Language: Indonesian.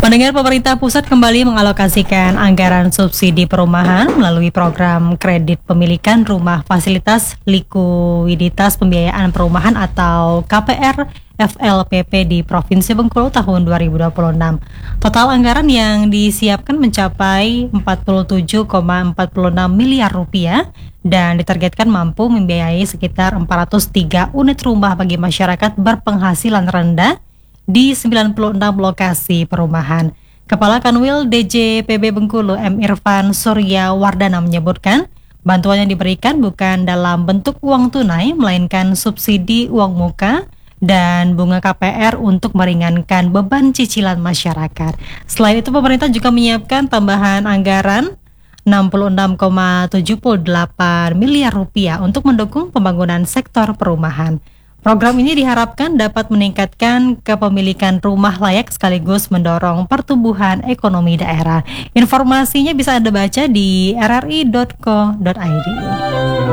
Pendengar, pemerintah pusat kembali mengalokasikan anggaran subsidi perumahan melalui program kredit pemilikan rumah fasilitas likuiditas pembiayaan perumahan atau KPR FLPP di Provinsi Bengkulu tahun 2026. Total anggaran yang disiapkan mencapai 47,46 miliar rupiah dan ditargetkan mampu membiayai sekitar 403 unit rumah bagi masyarakat berpenghasilan rendah di 96 lokasi perumahan. Kepala Kanwil DJPB Bengkulu M. Irfan Surya Wardana menyebutkan, bantuan yang diberikan bukan dalam bentuk uang tunai, melainkan subsidi uang muka dan bunga KPR untuk meringankan beban cicilan masyarakat. Selain itu, pemerintah juga menyiapkan tambahan anggaran 66,78 miliar rupiah untuk mendukung pembangunan sektor perumahan. Program ini diharapkan dapat meningkatkan kepemilikan rumah layak sekaligus mendorong pertumbuhan ekonomi daerah. Informasinya bisa Anda baca di rri.co.id.